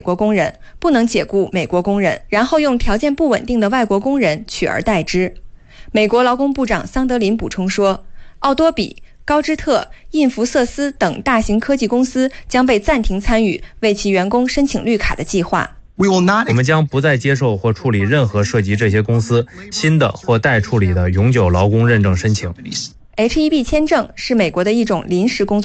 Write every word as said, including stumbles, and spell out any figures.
国工人，不能解雇美国工人，然后用条件不稳定的外国工人取而代之。美国劳工部长桑德林补充说，奥多比、高芝特、印福瑟斯等大型科技公司将被暂停参与为其员工申请绿卡的计划。 我们将不再接受或处理任何涉及这些公司新的或待处理的永久劳工认证申请。 H 一 B 签证是美国的一种临时工作